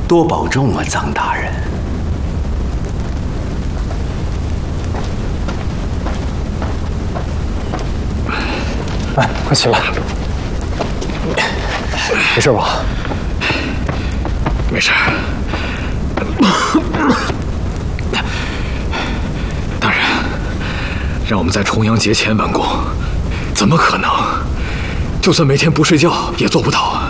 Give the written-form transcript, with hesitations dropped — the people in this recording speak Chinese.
多保重啊，臧大人。 来，快起来。没事吧？ 没事。大人，让我们在重阳节前完工，怎么可能？就算每天不睡觉也做不到啊！